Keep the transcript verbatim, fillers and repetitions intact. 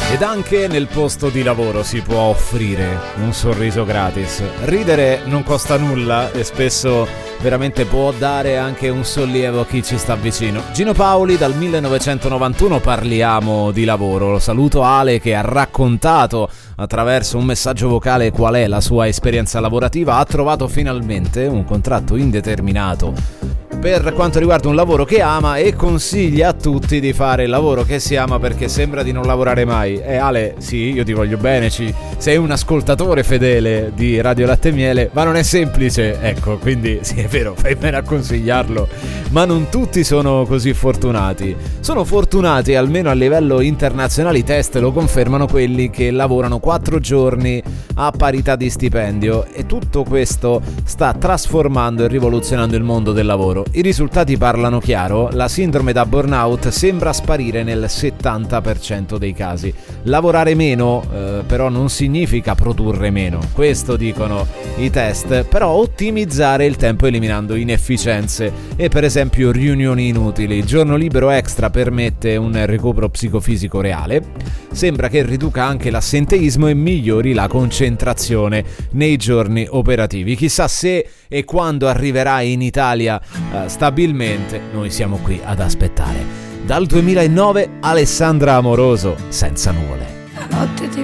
Ed anche nel posto di lavoro si può offrire un sorriso gratis. Ridere non costa nulla e spesso veramente può dare anche un sollievo a chi ci sta vicino. Gino Paoli, dal millenovecentonovantuno parliamo di lavoro. Lo saluto Ale, che ha raccontato attraverso un messaggio vocale qual è la sua esperienza lavorativa. Ha trovato finalmente un contratto indeterminato per quanto riguarda un lavoro che ama e consiglia a tutti di fare il lavoro che si ama, perché sembra di non lavorare mai. E Ale, sì, io ti voglio bene, ci... sei un ascoltatore fedele di Radio Latte e Miele, ma non è semplice, ecco, quindi sì, è vero, fai bene a consigliarlo, ma non tutti sono così fortunati. Sono fortunati, almeno a livello internazionale, i test lo confermano, quelli che lavorano quattro giorni a parità di stipendio, e tutto questo sta trasformando e rivoluzionando il mondo del lavoro. I risultati parlano chiaro: la sindrome da burnout sembra sparire nel settanta per cento dei casi. Lavorare meno eh, però non significa produrre meno, questo dicono i test, però ottimizzare il tempo eliminando inefficienze e per esempio riunioni inutili. Il giorno libero extra permette un recupero psicofisico reale, sembra che riduca anche l'assenteismo e migliori la concentrazione nei giorni operativi. Chissà se e quando arriverà in Italia uh, stabilmente, noi siamo qui ad aspettare. Dal duemilanove Alessandra Amoroso, Senza nuvole. La notte ti